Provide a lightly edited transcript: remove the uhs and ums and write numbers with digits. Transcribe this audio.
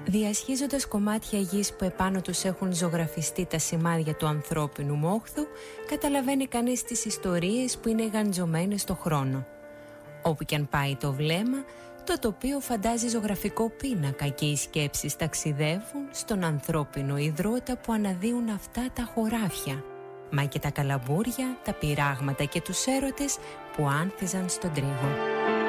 Διασχίζοντας κομμάτια γης που επάνω τους έχουν ζωγραφιστεί τα σημάδια του ανθρώπινου μόχθου, καταλαβαίνει κανείς τις ιστορίες που είναι γαντζωμένες στο χρόνο. Όπου κι αν πάει το βλέμμα, το τοπίο φαντάζει ζωγραφικό πίνακα και οι σκέψεις ταξιδεύουν στον ανθρώπινο ιδρώτα που αναδύουν αυτά τα χωράφια, μα και τα καλαμπούρια, τα πειράγματα και τους έρωτες που άνθιζαν στον τρίγο.